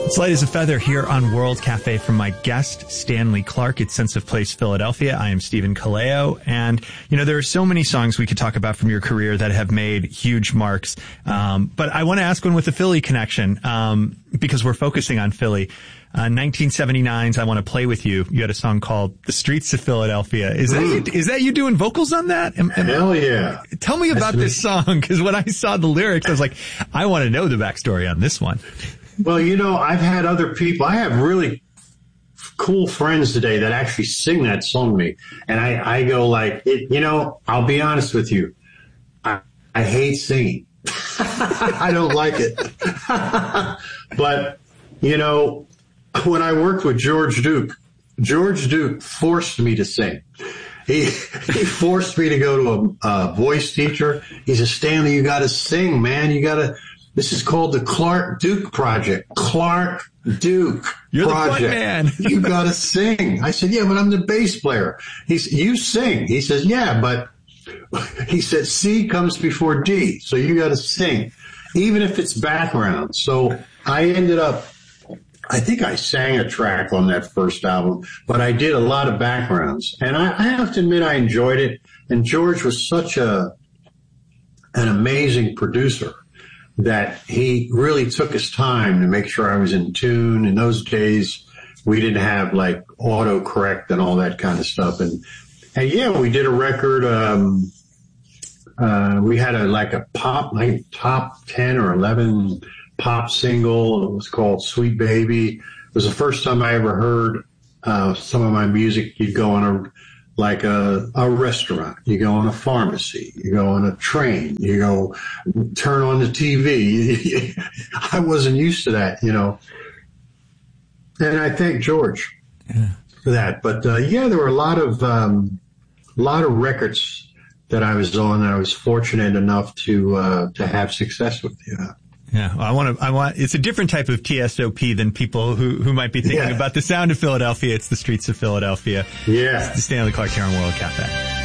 It's light as a feather here on World Cafe from my guest, Stanley Clarke at Sense of Place, Philadelphia. I am Stephen Kaleo. And, there are so many songs we could talk about from your career that have made huge marks. But I want to ask one with a Philly connection, because we're focusing on Philly. 1979's I Want to Play With You. You had a song called The Streets of Philadelphia. Is that you doing vocals on that? Hell yeah. Tell me about this song, because when I saw the lyrics, I was like, I want to know the backstory on this one. Well, I've had other people. I have really cool friends today that actually sing that song to me. And I go like, I'll be honest with you. I hate singing. I don't like it. But, when I worked with George Duke forced me to sing. He forced me to go to a voice teacher. He said, Stanley, you got to sing, man. This is called the Clarke Duke Project. Clarke Duke You're Project. The front man. You got to sing. I said, yeah, but I'm the bass player. You sing. He says, yeah, but he said, C comes before D. So you got to sing, even if it's background. So I think I sang a track on that first album, but I did a lot of backgrounds. And I have to admit I enjoyed it. And George was such an amazing producer that he really took his time to make sure I was in tune. In those days, we didn't have like autocorrect and all that kind of stuff. And yeah, we did a record. We had a pop, like top 10 or 11 pop single. It was called Sweet Baby. It was the first time I ever heard some of my music. You'd go on a restaurant, you go on a pharmacy, you go on a train, you go turn on the TV. I wasn't used to that, and I thank George for that. But there were a lot of records that I was on that I was fortunate enough to have success with. Yeah, well, it's a different type of TSOP than people who might be thinking about the sound of Philadelphia. It's the streets of Philadelphia. Yeah. It's Stanley Clarke here on World Cafe.